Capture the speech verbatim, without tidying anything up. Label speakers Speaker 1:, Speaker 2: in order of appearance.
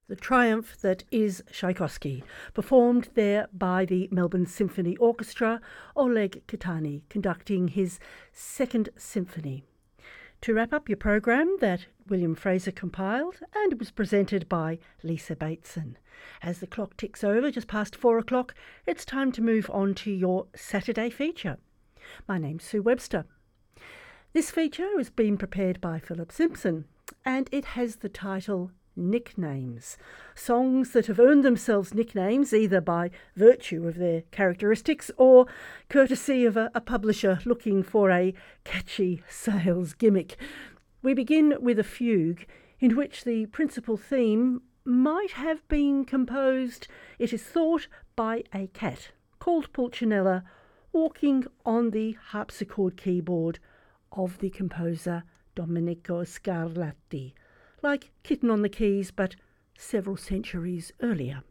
Speaker 1: The Triumph That Is Tchaikovsky, performed there by the Melbourne Symphony Orchestra, Oleg Kitani conducting his Second Symphony. To wrap up your program that William Fraser compiled, and it was presented by Lisa Bateson. As the clock ticks over just past four o'clock, it's time to move on to your Saturday feature. My name's Sue Webster. This feature has been prepared by Philip Simpson, and it has the title Nicknames. Songs that have earned themselves nicknames either by virtue of their characteristics or courtesy of a, a publisher looking for a catchy sales gimmick. We begin with a fugue in which the principal theme might have been composed, it is thought, by a cat called Pulcinella walking on the harpsichord keyboard of the composer Domenico Scarlatti, like Kitten on the Keys, but several centuries earlier.